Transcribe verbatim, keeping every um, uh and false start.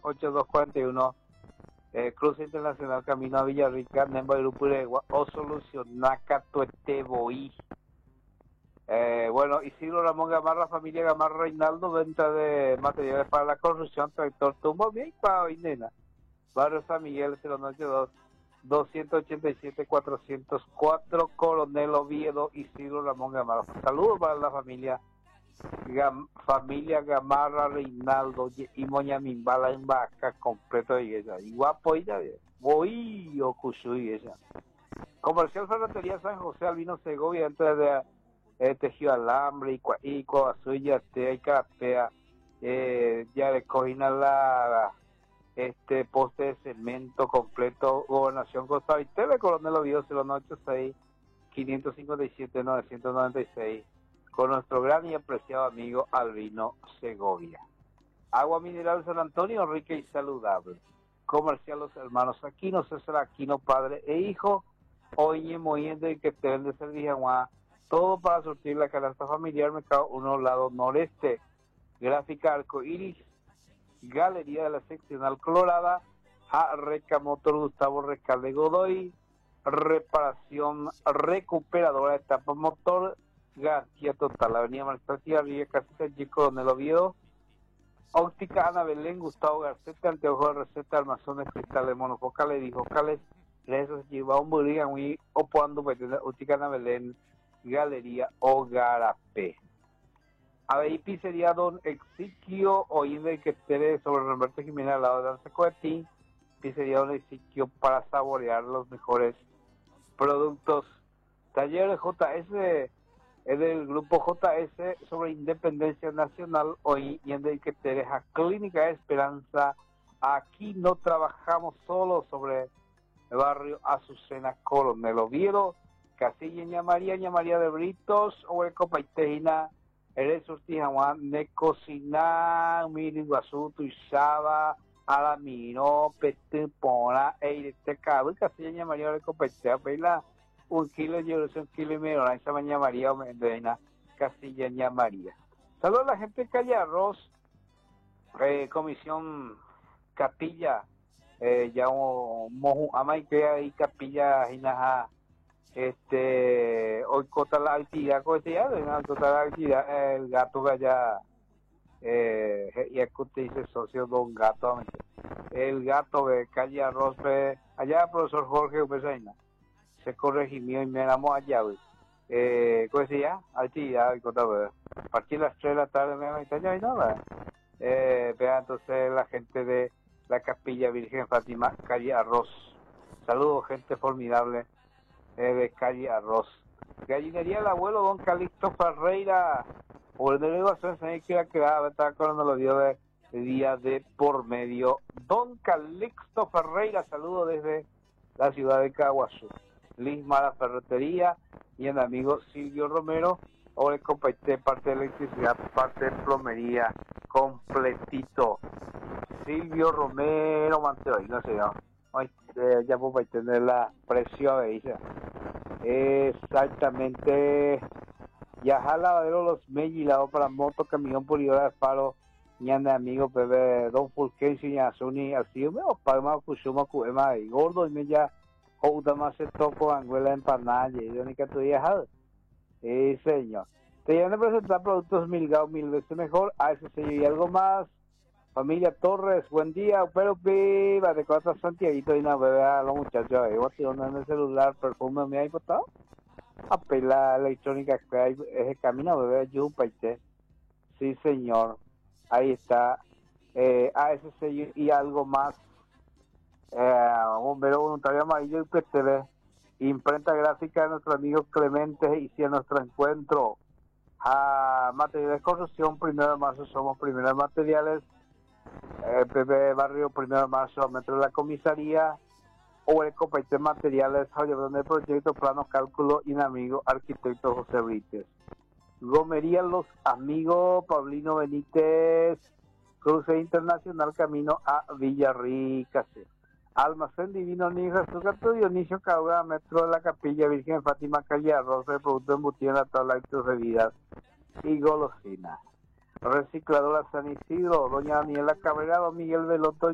ocho dos cuatro uno. Eh, Cruce Internacional Camino a Villarrica, Nemba Irupuregua, o Solucionaca Tueteboí. Eh, bueno, Isidro Ramón Gamarra, familia Gamarra Reinaldo, venta de materiales para la construcción, tractor tumbo, bien, pa, nena. Barrio San Miguel, cero nueve dos, dos ocho siete, cuatro cero cuatro, Coronel Oviedo, Isidro Ramón Gamarra. Saludos para la familia Gam, familia Gamarra Reinaldo y Moña Mimbala en Vaca, completo de ella. Y guapo, ella, voy o Cushuy, ella. Comercial Ferretería San José, Albino Segovia, entre de eh, tejido alambre, y Coazuya, Tea y Carapea, eh, ya le cogina la este poste de cemento completo, Gobernación Costa y T V, Coronel Oviedo, cero nueve ocho seis, cinco cinco siete, nueve nueve seis, con nuestro gran y apreciado amigo Albino Segovia. Agua mineral San Antonio, rica y saludable. Comercial Los Hermanos Aquino, César Aquino, padre e hijo, Oye Moyendo y que te vende servicio, todo para surtir la canasta familiar, Mercado uno, lado noreste. Gráfica Arco Iris, Galería de la Seccional Colorada, a Reca Motor Gustavo Recalde Godoy, reparación recuperadora etapa motor, garantía total, Avenida Marqués Ría, Casita G. Coronel Oviedo, óptica Ana Belén, Gustavo Garceta, anteojo de receta, armazones cristales monofocales, bifocales, redes lleva un burriga muy opoando óptica Ana Belén, Galería Ogarapé. A ver, pizzería Don Exiquio, oíme que esté sobre Roberto Jiménez al lado de Danza Coetín, pizzería Don Exiquio para saborear los mejores productos. Taller J S, es del grupo J S sobre Independencia Nacional, hoy y en el que te deja Clínica Esperanza. Aquí no trabajamos solo sobre el barrio Azucena Coronel Oviedo, Casilla Ñamaría, Ñamaría de Britos, Hueco Paitejina, Eres Urtijahuán, Necocina, Miriguazú, Tuizaba, Alamino, Petipona, Eirete Cabo, Casilla Ñamaría, Hueco Paitea, Peila, un kilo de euros, un kilo y medio, la esa Ñamaría, Mendena, Casilla Ñamaría. Saludos a la gente de Calle Arroz, eh, Comisión Capilla, eh, ya un moju, ama y que ahí Capilla, Hinaja, este hoy cota la actividad cotidiana, ¿no? Cota la actividad, el gato que allá eh, y es que usted dice socio don gato, el gato de Calle Arroz, allá profesor Jorge Pesaina se corregimió y me enamó allá, eh, ¿cómo decía? Actividad y cota, a partir de las tres de la tarde me voy a ya y nada, eh, vea entonces la gente de la Capilla Virgen Fátima, Calle Arroz. Saludos, gente formidable de Calle Arroz. Gallinería el abuelo don Calixto Ferreira, por el iba a ser que iba a quedar, estaba con los días de día de por medio. Don Calixto Ferreira, saludo desde la ciudad de Caguazú. Lisma la ferretería y el amigo Silvio Romero, ahora comparté parte de electricidad, parte de plomería, completito. Silvio Romero Manteo, no sé, no. Ay, eh, ya puedo tener la precio de ella. Exactamente. Ya lavadero los mellilado para moto, camión, pulidora de faro, ñanda amigo, bebé, don Fulgencio, ñazuni, así, me opagma, kusuma, kuema, y gordo, y me ya, o más se toco, anguela empanada, y yo ni que tú ya, eh, señor. Te llevan a presentar productos Milgao mil veces mejor, a ese sello y algo más. Familia Torres, buen día, pero viva de cuatro Santiaguito y una bebé a los muchachos ahí, vos tío, en el celular, perfume, me ha importado. Apela electrónica que hay, ese camino, bebé, yo, paite. Sí, señor, ahí está, eh, a ese sello y algo más, eh, bombero voluntario amarillo y P T V, imprenta gráfica de nuestro amigo Clemente y si en nuestro encuentro a materiales de construcción, primero de marzo somos primeros materiales. Eh, P P Barrio Primero de Marzo, Metro de la Comisaría, o el Copaite Materiales, donde el proyecto, plano, cálculo y un amigo arquitecto José Brites. Gomería Los Amigos, Pablino Benítez, Cruce Internacional, camino a Villarrica. Almacén Divino Niño Jesús Gato Dionisio Cauga, Metro de la Capilla Virgen Fátima, Calle Arroz, de producto embutido en la tabla de bebidas y golosinas. Recicladora San Isidro, doña Daniela Cabrera, don Miguel Veloto,